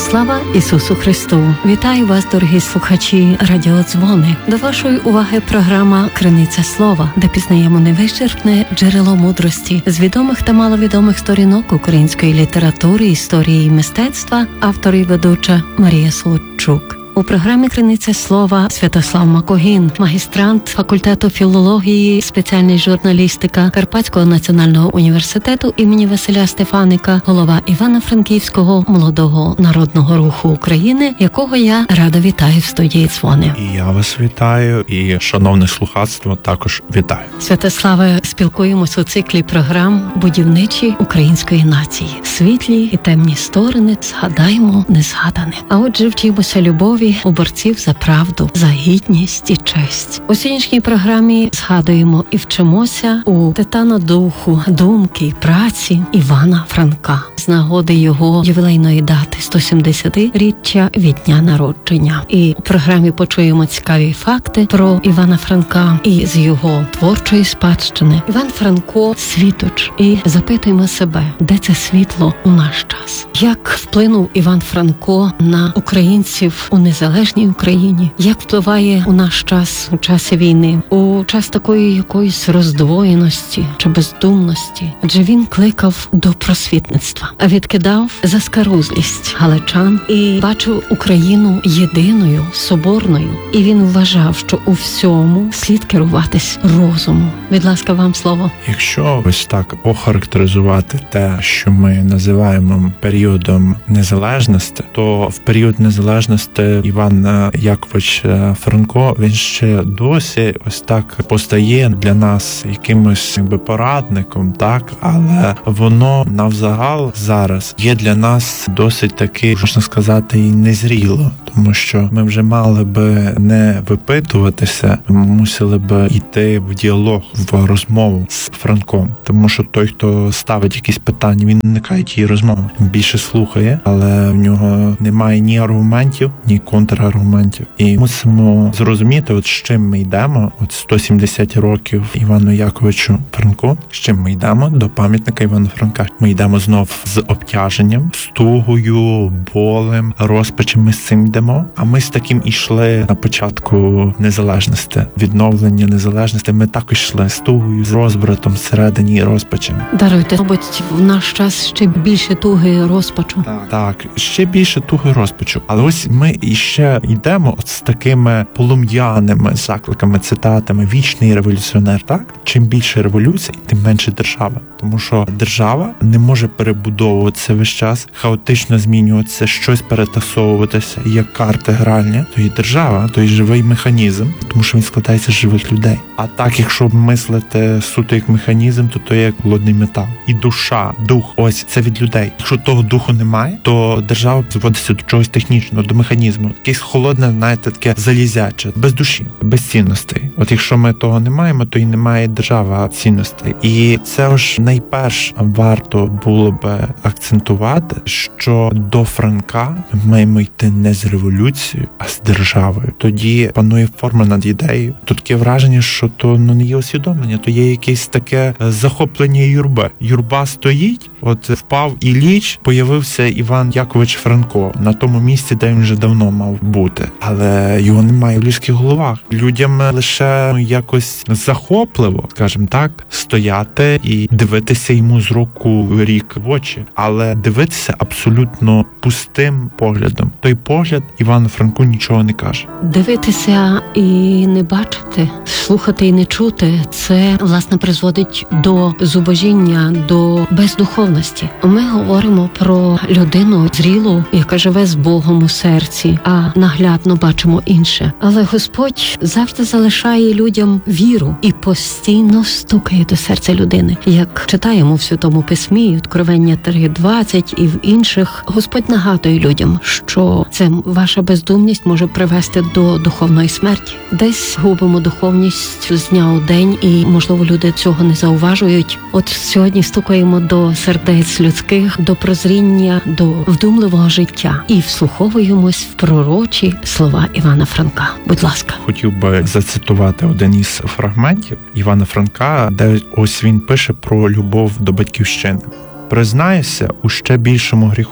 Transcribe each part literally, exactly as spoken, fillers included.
Слава Ісусу Христу! Вітаю вас, дорогі слухачі радіодзвони. До вашої уваги програма «Криниця слова», де пізнаємо невичерпне джерело мудрості з відомих та маловідомих сторінок української літератури, історії і мистецтва, автор і ведуча Марія Солодчук. У програмі «Криниця слова» Святослав Макогін, магістрант факультету філології, спеціальність журналістика Карпатського національного університету імені Василя Стефаника, голова Івано-Франківського молодого народного руху України, якого я рада вітаю в студії «Дзвони». І я вас вітаю, і шановне слухацтво також вітаю. Святославе, спілкуємось у циклі програм «Будівничі української нації». Світлі і темні сторони, згадаємо незгадане. А отже, вчимося любові у борців за правду, за гідність і честь. У сьогоднішній програмі згадуємо і вчимося у титана духу, думки і праці Івана Франка з нагоди його ювілейної дати сто сімдесятиріччя від дня народження. І у програмі почуємо цікаві факти про Івана Франка і з його творчої спадщини. Іван Франко – світоч. І запитуємо себе, де це світло у наш час? Як вплинув Іван Франко на українців у незалежній Україні? Як впливає у наш час, у часі війни, у час такої якоїсь роздвоєності чи бездумності? Адже він кликав до просвітництва, а відкидав заскарузлість галичан і бачив Україну єдиною, соборною. І він вважав, що у всьому слід керуватись розумом. Будь ласка, вам слово. Якщо ось так охарактеризувати те, що ми називаємо періодом незалежності, то в період незалежності Іван Якович Франко, він ще досі ось так постає для нас якимось якби порадником, так, але воно навзагал зараз є для нас досить таки, можна сказати, і незріло, тому що ми вже мали би не випитуватися, ми мусили би йти в діалог, в розмову з Франком, тому що той, хто ставить якісь питання, він уникає тієї розмови, більше слухає, але в нього немає ні аргументів, ні контраргументів. І мусимо зрозуміти, от з чим ми йдемо, от сто сімдесят років Івану Яковичу Франку, з чим ми йдемо до пам'ятника Івана Франка. Ми йдемо знов з обтяженням, з тугою, болем, розпачем, ми з цим йдемо. А ми з таким ішли на початку незалежності, відновлення незалежності. Ми також йшли з тугою, з розбратом всередині, розпачем. Даруйте, мабуть, в наш час ще більше туги, розпачу. Так, так, ще більше туги, розпачу. Але ось ми іще йдемо от з такими полум'яними закликами, цитатами: вічний революціонер, так? Чим більше революцій, тим менше держава. Тому що держава не може перебудовуватися весь час, хаотично змінюватися, щось перетасовуватися, як карти гральні. То є держава, то є живий механізм, тому що він складається з живих людей. А так, якщо мислити суто як механізм, то то є як холодний метал. І душа, дух, ось це від людей. Якщо того духу немає, то держава зводиться до чогось технічного, до механізму. Якесь холодне, знаєте, таке залізяче, без душі, без цінностей. От якщо ми того не маємо, то і немає держава цінностей. І це ж найперше варто було би акцентувати, що до Франка ми маємо йти не з революцією, а з державою. Тоді панує форма над ідеєю. Тут таке враження, що то ну не є усвідомлення, то є якесь таке захоплення юрби. Юрба стоїть, от впав Ілліч, появився Іван Якович Франко на тому місці, де він вже давно мав бути. Але його немає в людських головах. Людям лише ну, якось захопливо, скажімо так, стояти і дивитися йому з року в рік в очі. Але дивитися абсолютно пустим поглядом. Той погляд Івану Франку нічого не каже. Дивитися і не бачити, слухати і не чути – це, власне, призводить до зубожіння, до бездуховності. Ми говоримо про людину зрілу, яка живе з Богом у серці, а наглядно бачимо інше. Але Господь завжди залишає людям віру і постійно стукає до серця людини. Як читаємо в Святому Письмі, Откровення три двадцять і в інших, Господь нагадує людям, що це ваша бездумність може привести до духовної смерті. Десь губимо духовність з дня у день, і, можливо, люди цього не зауважують. От сьогодні стукаємо до сердець людських, до прозріння, до вдумливого життя і вслуховуємось в пророчі слова Івана Франка. Будь ласка. Хотів би зацитувати один із фрагментів Івана Франка, де ось він пише про любов до батьківщини. «Признаюся у ще більшому гріху.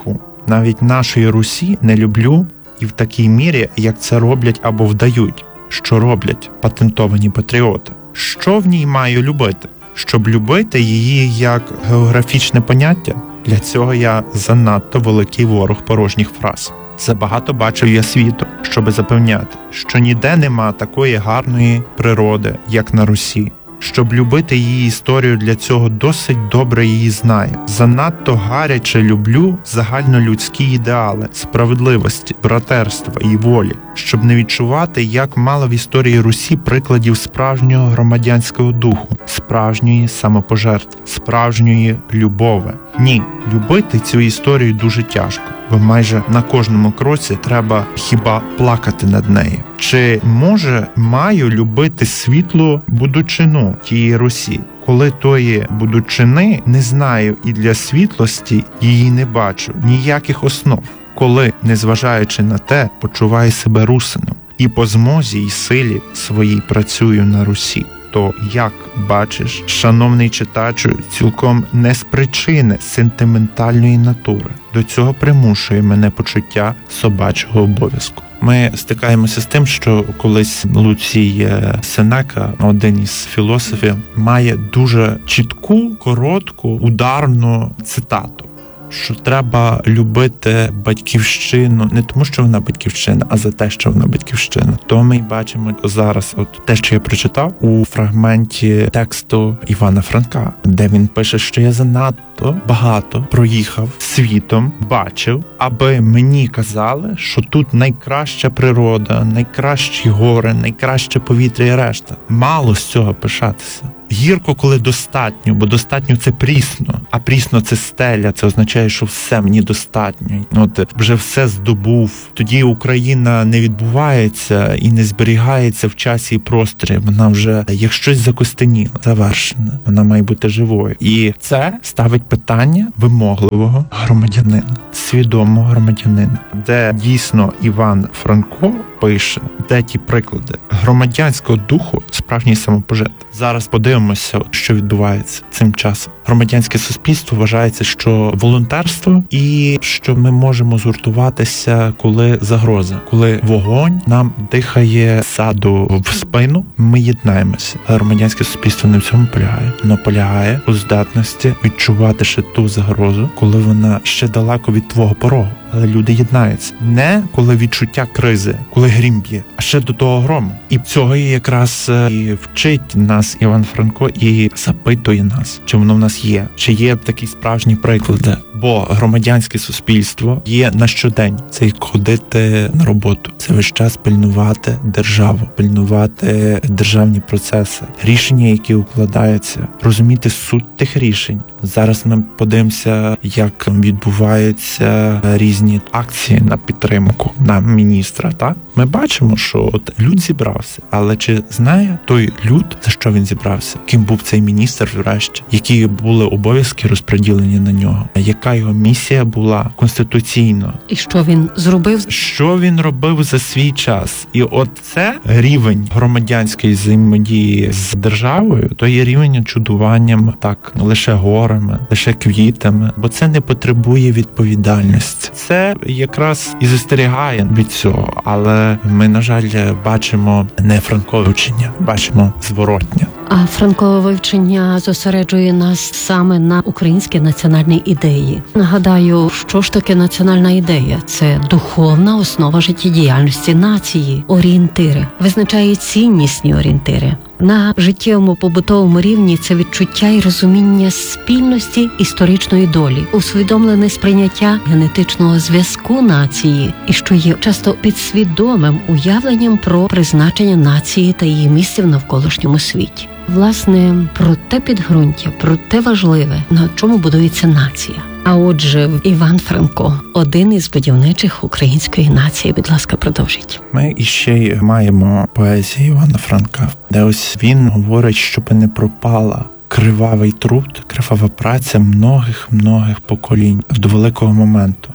навіть нашої Русі не люблю і в такій мірі, як це роблять або вдають, що роблять патентовані патріоти. Що в ній маю любити? Щоб любити її як географічне поняття? Для цього я занадто великий ворог порожніх фраз. Забагато бачив я світу, щоби запевняти, що ніде нема такої гарної природи, як на Русі. Щоб любити її історію, для цього досить добре її знаю. Занадто гаряче люблю загальнолюдські ідеали, справедливості, братерства і волі, щоб не відчувати, як мало в історії Русі прикладів справжнього громадянського духу, справжньої самопожертви, справжньої любови. Ні, любити цю історію дуже тяжко, бо майже на кожному кроці треба хіба плакати над нею. Чи може маю любити світлу будучину тієї Русі, коли тої будучини не знаю і для світлості її не бачу ніяких основ, коли, незважаючи на те, почуваю себе русином і по змозі й силі своїй працюю на Русі? То, як бачиш, шановний читачу, цілком не з причини сентиментальної натури. До цього примушує мене почуття собачого обов'язку. Ми стикаємося з тим, що колись Луцій Сенека, один із філософів, має дуже чітку, коротку, ударну цитату. Що треба любити батьківщину не тому, що вона батьківщина, а за те, що вона батьківщина. То ми й бачимо зараз от те, що я прочитав у фрагменті тексту Івана Франка, де він пише, що я занадто багато проїхав світом, бачив, аби мені казали, що тут найкраща природа, найкращі гори, найкраще повітря і решта. Мало з цього пишатися. Гірко, коли достатньо, бо достатньо – це прісно, а прісно – це стеля, це означає, що все мені достатньо. От вже все здобув. Тоді Україна не відбувається і не зберігається в часі і просторі. Вона вже, як щось закостеніло, завершена. Вона має бути живою. І це ставить питання вимогливого громадянина, свідомого громадянина, де дійсно Іван Франко пише, де ті приклади громадянського духу, справжній самопожертви. Зараз подивимося, що відбувається цим часом. Громадянське суспільство вважається, що волонтерство і що ми можемо згуртуватися, коли загроза, коли вогонь нам дихає ззаду в спину, ми єднаємося. Громадянське суспільство не в цьому полягає. Воно полягає у здатності відчувати ще ту загрозу, коли вона ще далеко від твого порогу. Але люди єднаються. Не коли відчуття кризи, коли грім б'є, а ще до того грому. І цього якраз і вчить нас Іван Франко і запитує нас, чи воно в нас є, чи є такі справжні приклади. Бо громадянське суспільство є на щодень. Це як ходити на роботу. Це весь час пильнувати державу, пильнувати державні процеси, рішення, які укладаються, розуміти суть тих рішень. Зараз ми подивимося, як відбуваються різні акції на підтримку на міністра. Так ми бачимо, що от люд зібрався, але чи знає той люд, за що він зібрався? Ким був цей міністр врешті? Які були обов'язки розподілені на нього? Яка його місія була конституційно? І що він зробив? Що він робив за свій час? І от це рівень громадянської взаємодії з державою, то є рівень чудуванням так лише горами, лише квітами, бо це не потребує відповідальності. Це якраз і застерігає від цього, але ми, на жаль, бачимо не Франкове вчення, бачимо зворотнє. А Франкове вивчення зосереджує нас саме на українській національній ідеї. Нагадаю, що ж таке національна ідея? Це духовна основа життєдіяльності нації, орієнтири, визначає ціннісні орієнтири. На життєвому побутовому рівні це відчуття і розуміння спільності історичної долі, усвідомлене сприйняття генетичного зв'язку нації, і що є часто підсвідомим уявленням про призначення нації та її місце в навколишньому світі. Власне, про те підґрунтя, про те важливе, на чому будується нація. А отже, Іван Франко, один із будівничих української нації. Будь ласка, продовжіть. Ми іще й маємо поезію Івана Франка, де ось він говорить, щоб не пропала кривавий труд, кривава праця многих-многих поколінь до великого моменту.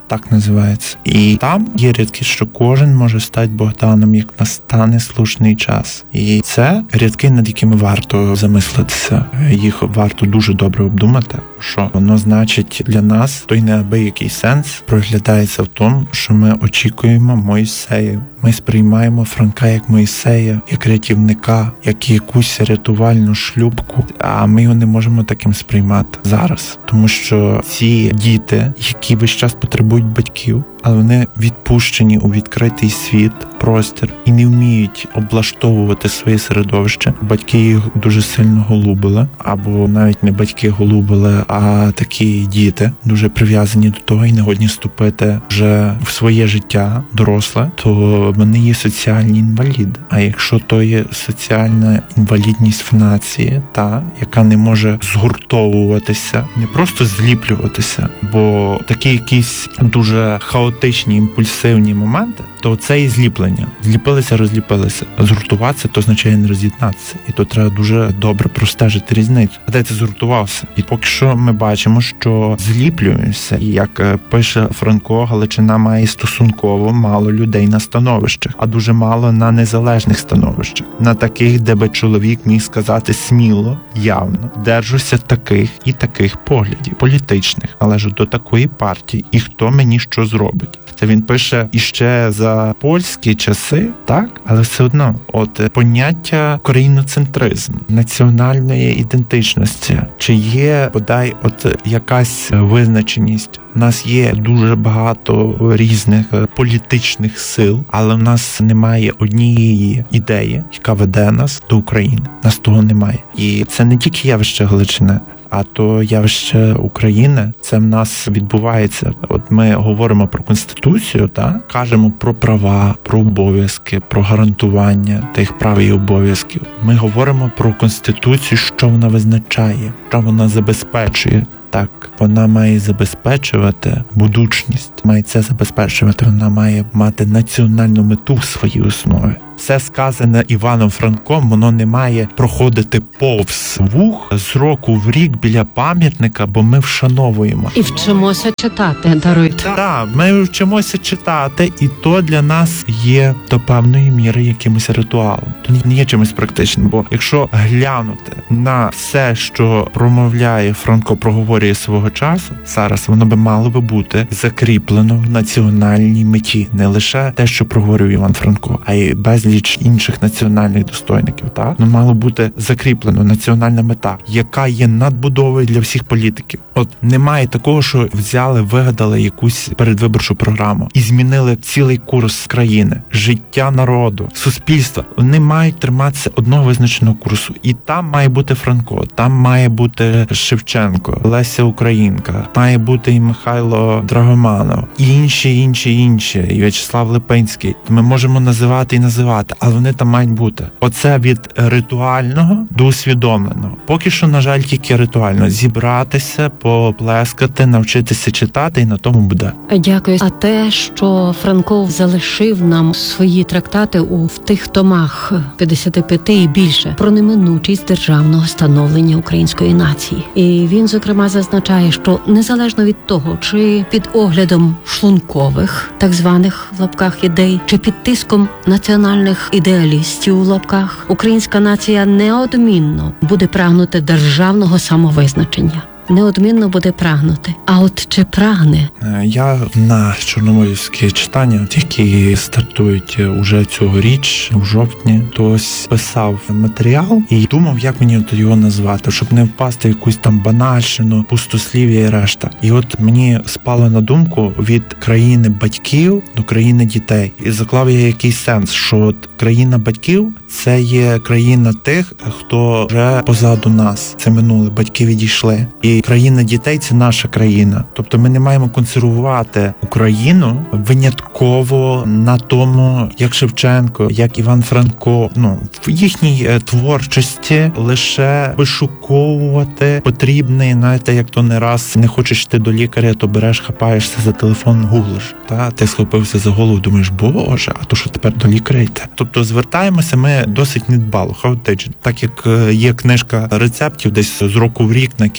так називається. І там є рядки, що кожен може стати Богданом, як настане слушний час. І це рядки, над якими варто замислитися. Їх варто дуже добре обдумати, що воно значить для нас. Той неабиякий сенс проглядається в тому, що ми очікуємо Мойсея. Ми сприймаємо Франка як Мойсея, як рятівника, як якусь рятувальну шлюпку, а ми його не можемо таким сприймати зараз. Тому що ці діти, які весь час потребують батьків, але вони відпущені у відкритий світ, простір і не вміють облаштовувати своє середовище. Батьки їх дуже сильно голубили, або навіть не батьки голубили, а такі діти дуже прив'язані до того і не годні вступити вже в своє життя доросле, то вони є соціальні інваліди. А якщо то є соціальна інвалідність в нації, та, яка не може згуртовуватися, не просто зліплюватися, бо такі якісь дуже хаотичні, імпульсивні моменти, то це і зліплення. Зліпилися, розліпилися. Згуртуватися, то означає не роз'єднатися. І то треба дуже добре простежити різницю. А де ти згуртувався? І поки що ми бачимо, що зліплюємося. І як пише Франко, Галичина має стосунково мало людей на становищах, а дуже мало на незалежних становищах. На таких, де би чоловік міг сказати сміло, явно, держуся таких і таких поглядів, політичних, належу до такої партії, і хто мені що зробить. Це він пише іще за польські часи, так? Але все одно, от поняття україноцентризму, національної ідентичності, чи є, бодай, от якась визначеність. У нас є дуже багато різних політичних сил, але в нас немає однієї ідеї, яка веде нас до України. Нас того немає. І це не тільки явище Галичини, а то явище України, це в нас відбувається. От ми говоримо про Конституцію, та кажемо про права, про обов'язки, про гарантування тих прав і обов'язків. Ми говоримо про Конституцію, що вона визначає, що вона забезпечує. Так, вона має забезпечувати будучність, має це забезпечувати, вона має мати національну мету в своїй основі. Все сказане Іваном Франком, воно не має проходити повз вух з року в рік біля пам'ятника, бо ми вшановуємо. І вчимося читати, даруйте. Так, ми вчимося читати, і то для нас є до певної міри якимось ритуалом. То не є чимось практичним, бо якщо глянути на все, що промовляє Франко, проговорює свого часу, зараз воно би мало би бути закріплено в національній меті. Не лише те, що проговорює Іван Франко, а й безліч інших національних достойників, так? Ну, мало бути закріплено національна мета, яка є надбудовою для всіх політиків. От немає такого, що взяли, вигадали якусь передвиборчу програму і змінили цілий курс країни, життя народу, суспільства. Вони мають триматися одного визначеного курсу. І там має бути Франко, там має бути Шевченко, Леся Українка, має бути і Михайло Драгоманов, і інші, інші, інші, і В'ячеслав Липинський. Ми можемо називати і називати, але вони там мають бути. Оце від ритуального до усвідомленого. Поки що, на жаль, тільки ритуально. Зібратися, поплескати, навчитися читати, і на тому буде. Дякую. А те, що Франко залишив нам свої трактати у в тих томах п'ятдесят п'ять і більше про неминучість державного становлення української нації. І він, зокрема, зазначає, що незалежно від того, чи під оглядом шлункових, так званих в лапках ідей, чи під тиском національних ідеалістів у лапках, українська нація неодмінно буде прагнути державного самовизначення. Неодмінно буде прагнути. А от чи прагне? Я на чорноморівські читання, які стартують уже цьогоріч, у жовтні, то ось писав матеріал і думав, як мені от його назвати, щоб не впасти в якусь там банальщину, пустослів'я і решта. І от мені спало на думку від країни батьків до країни дітей. І заклав я якийсь сенс, що от країна батьків – це є країна тих, хто вже позаду нас. Це минуле, батьки відійшли. І країна дітей – це наша країна. Тобто ми не маємо консервувати Україну винятково на тому, як Шевченко, як Іван Франко, ну, в їхній творчості лише вишуковувати потрібний, знаєте, як то не раз не хочеш йти до лікаря, то береш, хапаєшся за телефон, гуглиш. Та? Ти схопився за голову, думаєш, боже, а то що тепер до лікаря йти? Тобто звертаємося ми досить недбало, хаотично. Так як є книжка рецептів десь з року в рік на якесь Різдво,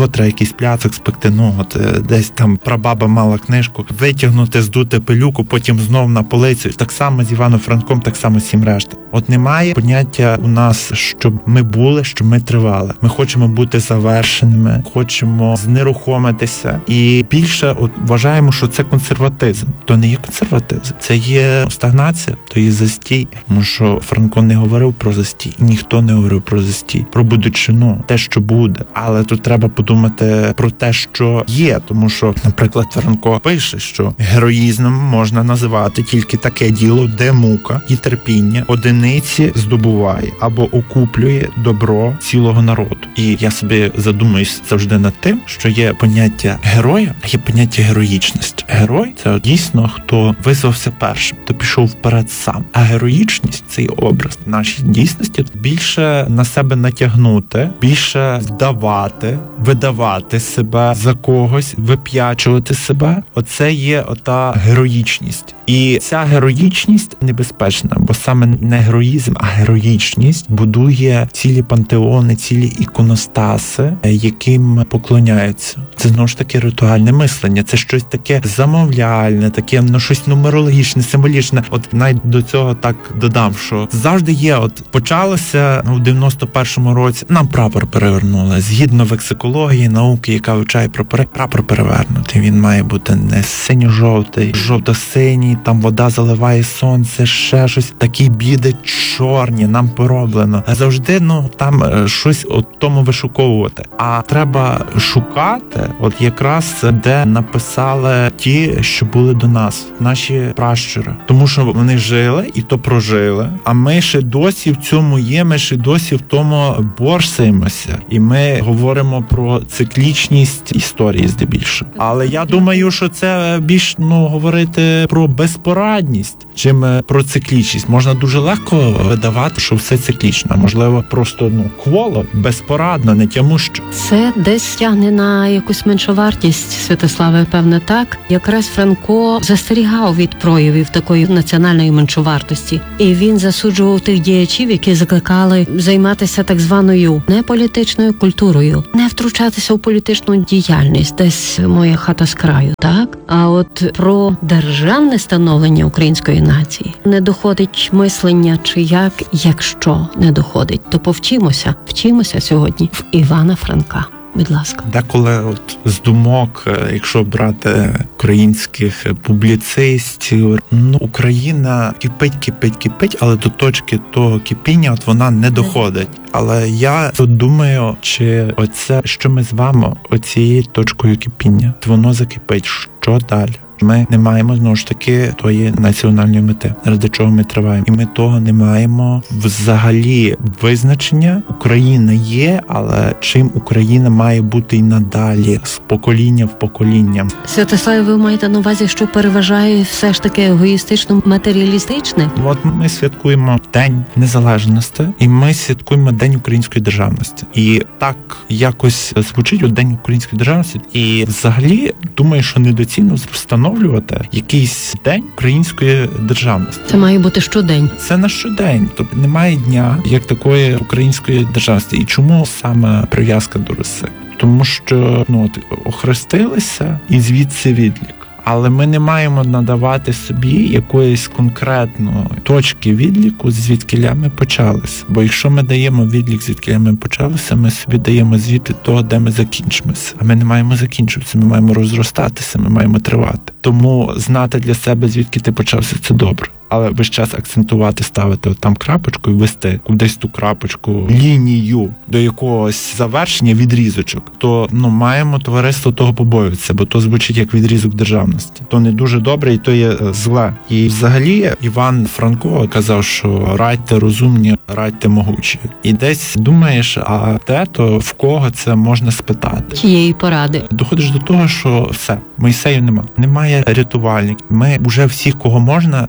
треба якийсь пляцок спекти, ну от десь там прабаба мала книжку, витягнути, здути пилюку, потім знов на полицю. Так само з Іваном Франком, так само з всім решта. От немає поняття у нас, щоб ми були, щоб ми тривали. Ми хочемо бути завершеними, хочемо знерухомитися. І більше от вважаємо, що це консерватизм. То не є консерватизм, це є стагнація, то є застій. Тому що Франко не говорив про застій, ніхто не говорив про застій, про будучину, те, що буде. Але тут треба подумати про те, що є. Тому що, наприклад, Франко пише, що героїзмом можна називати тільки таке діло, де мука і терпіння одиниці здобуває або окуплює добро цілого народу. І я собі задумуюсь завжди над тим, що є поняття героя, а є поняття героїчності. Герой – це дійсно, хто визвався першим, хто пішов вперед сам. А героїчність – цей образ в нашій дійсності більше на себе натягнути, більше здавати, видавати себе за когось, вип'ячувати себе. Оце є ота героїчність. І ця героїчність небезпечна, бо саме не героїзм, а героїчність будує цілі пантеони, цілі іконостаси, яким поклоняються. Це, знову ж таки, ритуальне мислення. Це щось таке замовляльне, таке, ну, щось нумерологічне, символічне. От навіть до цього так додам, що завжди є, от почалося ну, в дев'яносто першому році, нам прапор перевернули. Згідно вексикології, науки, яка вивчає прапори, прапор перевернутий. Він має бути не синьо-жовтий, жовто-синій, там вода заливає сонце, ще щось. Такі біди чорні, нам пороблено. Завжди, ну, там щось от тому вишуковувати. А треба шукати, от якраз де написали ті, що були до нас, наші пращури. Тому що вони жили і то прожили, а ми ще досі в цьому є, ми ще досі в тому борсаємося. І ми говоримо про циклічність історії здебільшого. Але я думаю, що це більш, ну, говорити про безпорадність, чим про циклічність. Можна дуже легко видавати, що все циклічно. Можливо, просто, ну, кволо, безпорадно, не тямуще. Це десь тягне на якусь меншовартість, Святославе, певне, так. Якраз Франко застерігав від проявів такої національної меншовартості. І він засуджував тих діячів, які закликали займатися так званою неполітичною культурою, не втручатися у політичну діяльність, десь моя хата з краю, так? А от про державне становлення української нації не доходить мислення, чи як, якщо не доходить, то повчимося, вчимося сьогодні в Івана Франка. Будь ласка. Деколи от з думок, якщо брати українських публіцистів, ну, Україна кипить, кипить, кипить, але до точки того кипіння от вона не доходить. Але я тут думаю, чи оце, що ми з вами оцією точкою кипіння, воно закипить, що далі? Ми не маємо, знову ж таки, тої національної мети, заради чого ми триваємо. І ми того не маємо взагалі визначення. Україна є, але чим Україна має бути і надалі, з покоління в покоління. Святославе, ви маєте на увазі, що переважає все ж таки егоїстично матеріалістичне? От ми святкуємо День Незалежності, і ми святкуємо День української державності. І так якось звучить от День української державності. І взагалі, думаю, що недоцільно встановлювати якийсь день української державності. Це має бути щодень. Це на щодень. Тобто немає дня як такої української державності. І чому саме прив'язка до Руси? Тому що, ну, от, охрестилися і звідси відлік. Але ми не маємо надавати собі якоїсь конкретної точки відліку, звідкіля ми почалися. Бо якщо ми даємо відлік, звідкіля ми почалися, ми собі даємо звідти того, де ми закінчимося. А ми не маємо закінчуватися, ми маємо розростатися, ми маємо тривати. Тому знати для себе, звідки ти почався, це добре. Але весь час акцентувати, ставити от там крапочку і вести кудись ту крапочку, лінію до якогось завершення, відрізочок, то, ну, маємо товариство того побоюватися, бо то звучить як відрізок державності. То не дуже добре і то є зле. І взагалі Іван Франко казав, що радьте розумні, радьте могучі. І десь думаєш, а те, то в кого це можна спитати? Чиєї поради? Доходиш до того, що все, Мойсею нема. Немає рятувальників. Ми вже всіх, кого можна, перевели.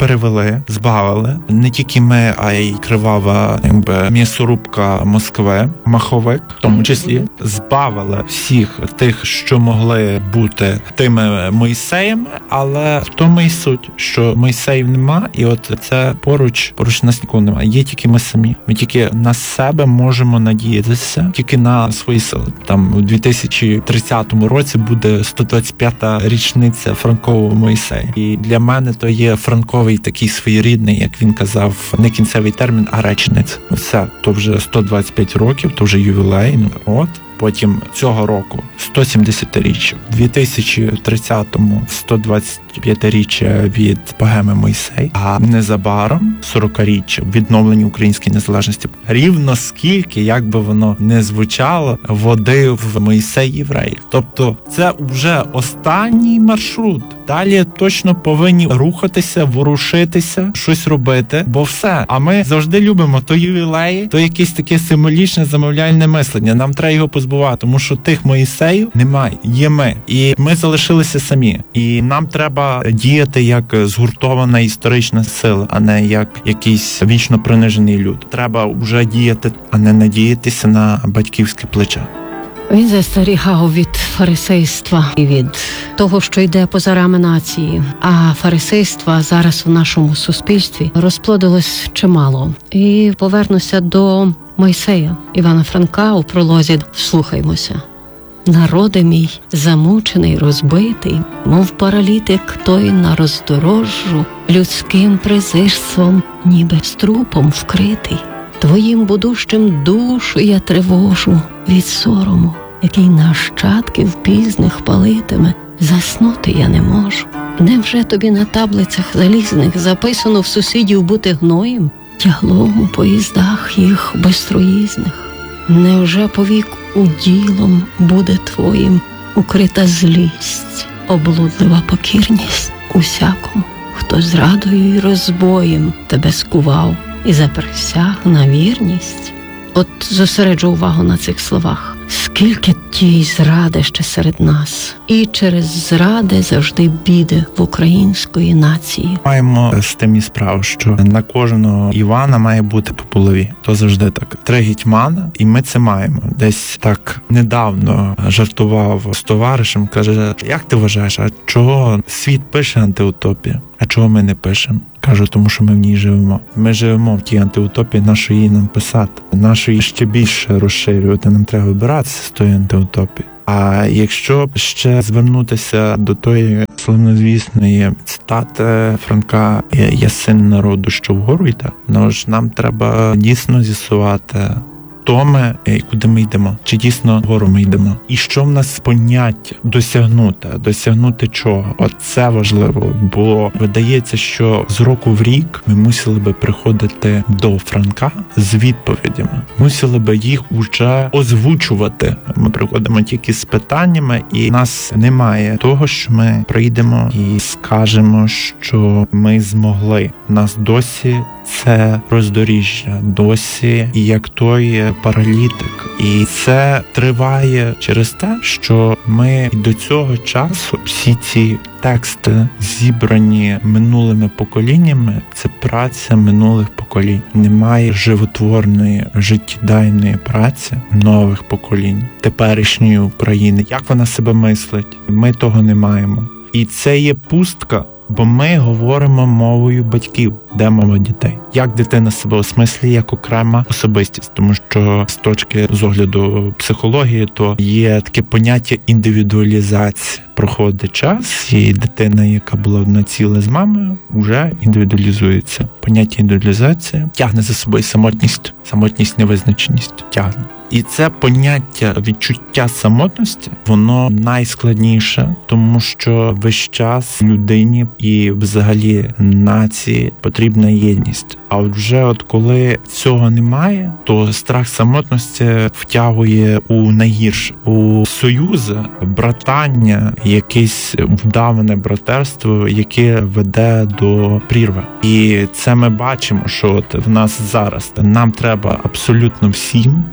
змогли, збавили. Не тільки ми, а й кривава, якби, м'ясорубка Москви, маховик, в тому числі, збавили всіх тих, що могли бути тими Мойсеями, але в тому і суть, що Мойсеїв нема, і от це поруч, поруч нас нікого немає. Є тільки ми самі. Ми тільки на себе можемо надіятися, тільки на свої сили. Там у дві тисячі тридцятому році буде сто двадцять п'ята річниця Франкового Мойсея. І для мене то є франковий такий своєрідний, як він казав, не кінцевий термін, а речниця. Все, то вже сто двадцять п'ять років, то вже ювілей. Ну, от. Потім цього року сто сімдесятиріччя, в дві тисячі тридцятому сто двадцять п'ятиріччя від погеми Мойсей, а незабаром сорокаріччя відновлення української незалежності. Рівно скільки, як би воно не звучало, водив Мойсей євреїв. Тобто це вже останній маршрут. Далі точно повинні рухатися, ворушитися, щось робити, бо все. А ми завжди любимо то ювілеї, то якесь таке символічне замовляльне мислення. Нам треба його позбувати, тому що тих Моїсеїв немає, є ми. І ми залишилися самі. І нам треба діяти як згуртована історична сила, а не як якийсь вічно принижений люд. Треба вже діяти, а не надіятися на батьківське плече. Він застерігав від фарисейства і від того, що йде поза рами нації. А фарисейства зараз у нашому суспільстві розплодилось чимало. І повернуся до Мойсея Івана Франка у пролозі. Вслухаймося. Народи мій, замучений, розбитий, мов паралітик той на роздорожжу, людським презирством, ніби струпом вкритий. Твоїм будущим душу я тривожу від сорому, який нащадків пізних палитиме, заснути я не можу. Невже тобі на таблицях залізних записано в сусідів бути гноєм, тяглом у поїздах їх безтроїзних? Невже повік уділом буде твоїм укрита злість, облудлива покірність усякому, хто зрадою й розбоєм тебе скував і заприсяг на вірність? От зосереджу увагу на цих словах. Скільки тієї зради ще серед нас. І через зради завжди біди в української нації. Маємо з тим і справу, що на кожного Івана має бути по голові. То завжди так. Три гетьмана, і ми це маємо. Десь так недавно жартував з товаришем, каже, як ти вважаєш, а чого світ пише антиутопію? А чого ми не пишемо? Кажу, тому що ми в ній живемо. Ми живемо в тій антиутопії, нащо її нам писати. Нащо її ще більше розширювати, нам треба вибиратися з тої антиутопії. А якщо ще звернутися до тої славнозвісної цитати Франка «Я син народу, що вгору йде», ну ж нам треба дійсно з'ясувати, хто ми і куди ми йдемо, чи дійсно вгору ми йдемо. І що в нас поняття досягнути, досягнути чого? От це важливо, бо видається, що з року в рік ми мусили би приходити до Франка з відповідями, мусили би їх уже озвучувати. Ми приходимо тільки з питаннями, і в нас немає того, що ми прийдемо і скажемо, що ми змогли. У нас досі це роздоріжжя, досі як той паралітик. І це триває через те, що ми до цього часу всі ці тексти, зібрані минулими поколіннями, це праця минулих поколінь. Немає животворної, життєдайної праці нових поколінь, теперішньої України. Як вона себе мислить? Ми того не маємо. І це є пустка, бо ми говоримо мовою батьків, де мова дітей. Як дитина себе осмислює як окрема особистість, тому що з точки зору психології, то є таке поняття індивідуалізації. Проходить час, і дитина, яка була одна ціла з мамою, вже індивідуалізується. Поняття індивідуалізації тягне за собою самотність, самотність, невизначеність тягне. І це поняття відчуття самотності, воно найскладніше, тому що весь час людині і взагалі нації потрібна єдність. А от вже от коли цього немає, то страх самотності втягує у найгірше, у союзи, братання, якесь вдаване братерство, яке веде до прірви. І це ми бачимо, що от в нас зараз нам треба абсолютно всім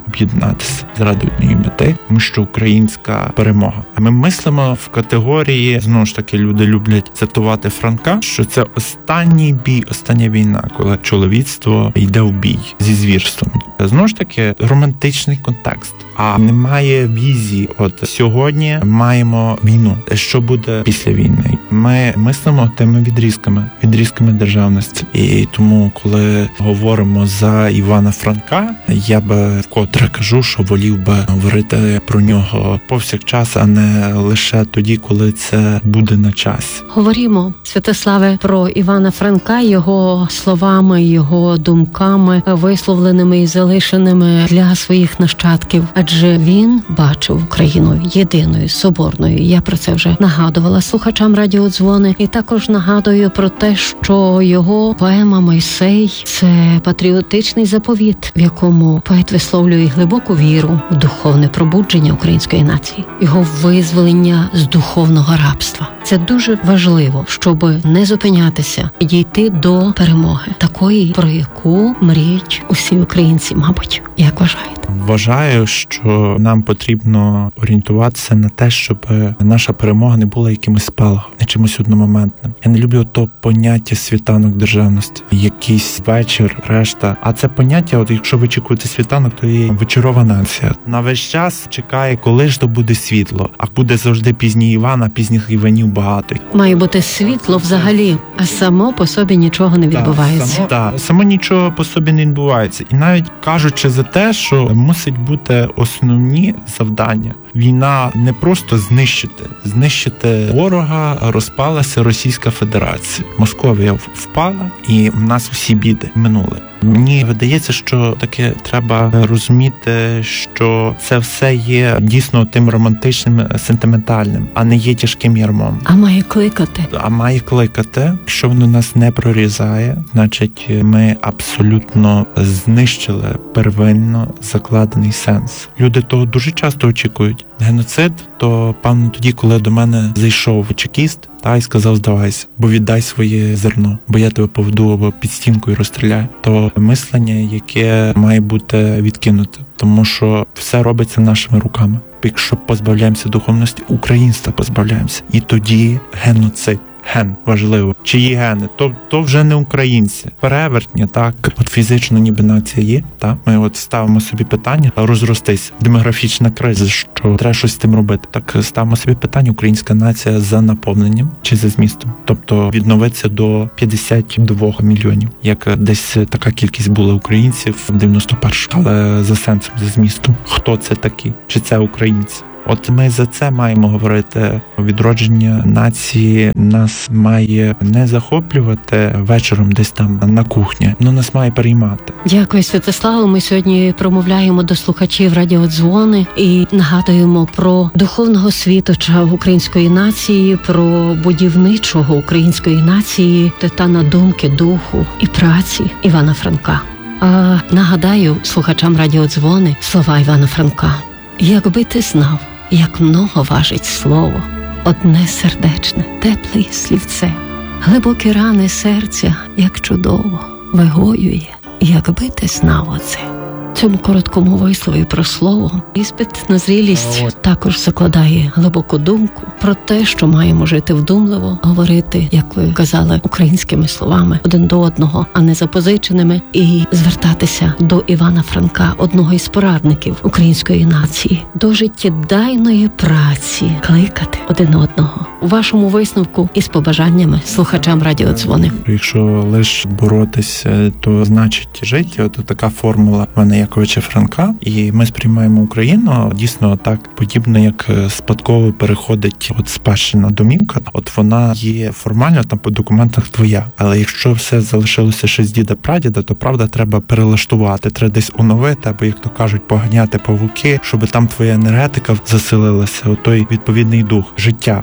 об'єднатися заради однієї мети, тому що українська перемога. А ми мислимо в категорії, знову ж таки, люди люблять цитувати Франка, що це останній бій, остання війна, коли чоловіцтво йде в бій зі звірством. Знову ж таки, романтичний контекст. А немає візії. От сьогодні маємо війну. Що буде після війни? Ми мислимо тими відрізками, відрізками державності. І тому, коли говоримо за Івана Франка, я би вкотре кажу, що волів би говорити про нього повсякчас, а не лише тоді, коли це буде на часі. Говоримо, Святославе, про Івана Франка, його словами, його думками, висловленими і залишеними для своїх нащадків. Адже він бачив Україну єдиною, соборною. Я про це вже нагадувала слухачам радіодзвони. І також нагадую про те, що його поема «Мойсей» – це патріотичний заповіт, в якому поет висловлює глибоку віру в духовне пробудження української нації, його визволення з духовного рабства. Це дуже важливо, щоб не зупинятися і дійти до перемоги, такої, про яку мріють усі українці, мабуть. Як вважаєте? Вважаю, що нам потрібно орієнтуватися на те, щоб наша перемога не була якимось спалахом, не чимось одномоментним. Я не люблю то поняття світанок державності, якийсь вечір, решта. А це поняття, от якщо ви чекуєте світанок, то є вечорова нація. На весь час чекає, коли ж то буде світло. А буде завжди пізній Іван, а пізніх Іванів багато. Має бути світло взагалі, а само по собі нічого не відбувається. Так, само, само нічого по собі не відбувається. І навіть кажучи за те, що мусить бути основні завдання. Війна не просто знищити. Знищити ворога розпалася Російська Федерація. Московія впала, і в нас всі біди минули. Мені видається, що таке треба розуміти, що це все є дійсно тим романтичним, сентиментальним, а не є тяжким ярмом. А має кликати. А має кликати. Якщо воно нас не прорізає, значить ми абсолютно знищили первинно закладений сенс. Люди того дуже часто очікують. Геноцид, то певно тоді, коли до мене зайшов чекіст, та й сказав: здавайся, бо віддай своє зерно, бо я тебе поведу або під стінку і розстріляю. То мислення, яке має бути відкинуте, тому що все робиться нашими руками. Якщо позбавляємося духовності, українства позбавляємося. І тоді геноцид. Ген важливо. Чиї гени? То, то вже не українці. Перевертні, так. От фізично ніби нація є, так. Ми от ставимо собі питання розростись. Демографічна криза, що треба щось з тим робити. Так ставимо собі питання: українська нація за наповненням чи за змістом? Тобто відновиться до п'ятдесят два мільйонів. Як десь така кількість була українців в дев'яносто першому. Але за сенсом, за змістом. Хто це такі? Чи це українці? От ми за це маємо говорити. Відродження нації нас має не захоплювати вечором десь там на кухні, але нас має переймати. Дякую, Святославу. Ми сьогодні промовляємо до слухачів радіодзвони і нагадуємо про духовного світоча української нації, про будівничого української нації, титана думки, духу і праці Івана Франка. А нагадаю слухачам радіодзвони слова Івана Франка. Якби ти знав, як много важить слово, одне сердечне, тепле слівце, глибокі рани серця, як чудово, вигоює, якби ти знав оце. Цьому короткому вислові про слово іспит на зрілість також закладає глибоку думку про те, що маємо жити вдумливо, говорити, як ви казали, українськими словами один до одного, а не запозиченими, і звертатися до Івана Франка, одного із порадників української нації, до життєдайної праці, кликати один одного. У вашому висновку із побажаннями слухачам радіодзвони. Якщо лише боротися, то значить жити. От така формула Івана Яковича Франка. І ми сприймаємо Україну дійсно так, подібно як спадково переходить от спадщина домівка. От вона є формально там по документах твоя. Але якщо все залишилося ще з діда-прадіда, то правда треба перелаштувати, треба десь оновити, або, як то кажуть, поганяти павуки, щоб там твоя енергетика засилилася, отой відповідний дух життя, саме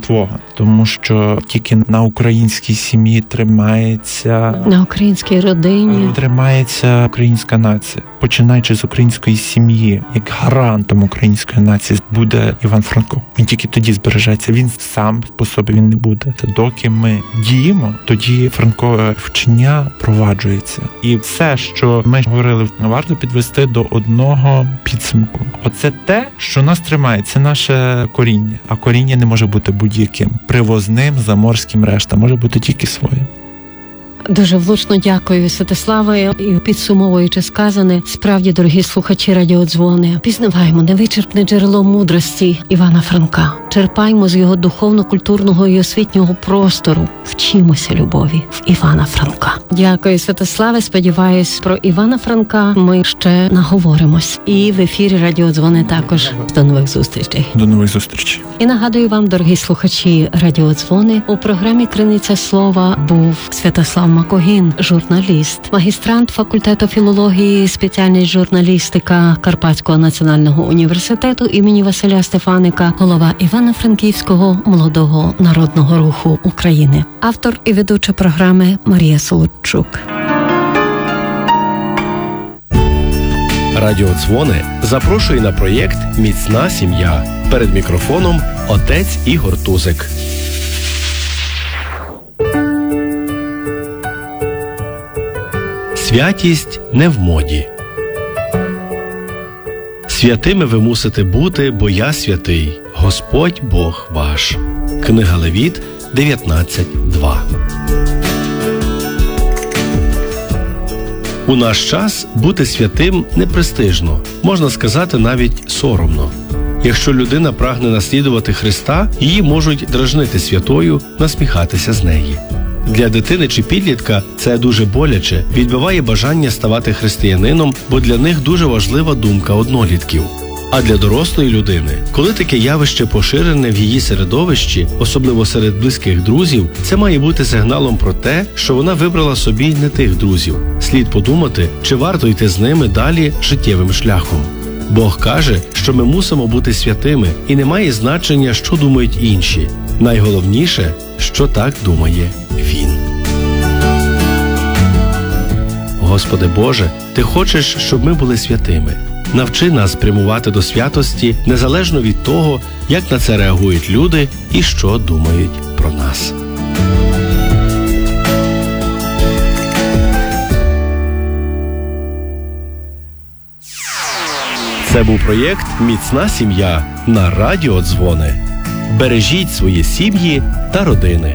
Твого, тому що тільки на українській сім'ї тримається, на українській родині тримається українська нація. Починаючи з української сім'ї, як гарантом української нації буде Іван Франко. Він тільки тоді збережеться. Він сам по собі він не буде. Доки ми діємо, тоді Франкове вчення проваджується. І все, що ми говорили, варто підвести до одного підсумку. Оце те, що нас тримає, це наше коріння. А коріння не може бути будь-яким. Привозним, заморським, решта. Може бути тільки своїм. Дуже влучно дякую, Святославе. І підсумовуючи сказане, справді, дорогі слухачі радіодзвони, пізнаваємо невичерпне джерело мудрості Івана Франка. Черпаємо з його духовно-культурного і освітнього простору. Вчимося любові в Івана Франка. Дякую, Святославе. Сподіваюсь, про Івана Франка ми ще наговоримось. І в ефірі радіодзвони також. До нових зустрічей. До нових зустрічей. І нагадую вам, дорогі слухачі радіодзвони, у програмі «Криниця слова» був Святослав Макогін, журналіст, магістрант факультету філології, спеціальність журналістика Карпатського національного університету імені Василя Стефаника, голова Івано-Франківського молодого народного руху України. Автор і ведуча програми Марія Солодчук. Радіодзвони запрошує на проєкт «Міцна сім'я». Перед мікрофоном отець Ігор Тузик. Святість не в моді. Святими ви мусите бути, бо я святий, Господь Бог ваш. Книга Левіт дев'ятнадцять два. У наш час бути святим не престижно, можна сказати, навіть соромно. Якщо людина прагне наслідувати Христа, її можуть дражнити святою, насміхатися з неї. Для дитини чи підлітка це дуже боляче, відбиває бажання ставати християнином, бо для них дуже важлива думка однолітків. А для дорослої людини, коли таке явище поширене в її середовищі, особливо серед близьких друзів, це має бути сигналом про те, що вона вибрала собі не тих друзів. Слід подумати, чи варто йти з ними далі життєвим шляхом. Бог каже, що ми мусимо бути святими, і не має значення, що думають інші. Найголовніше, що так думає Він. Господи Боже, Ти хочеш, щоб ми були святими. Навчи нас прямувати до святості, незалежно від того, як на це реагують люди і що думають про нас. Це був проєкт «Міцна сім'я» на Радіодзвони. Бережіть свої сім'ї та родини.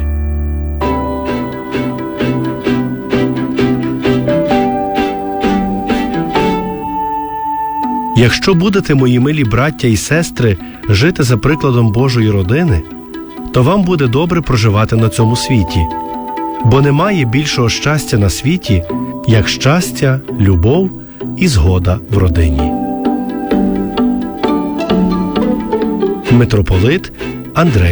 Якщо будете, мої милі браття і сестри, жити за прикладом Божої родини, то вам буде добре проживати на цьому світі. Бо немає більшого щастя на світі, як щастя, любов і згода в родині. Митрополит Андрей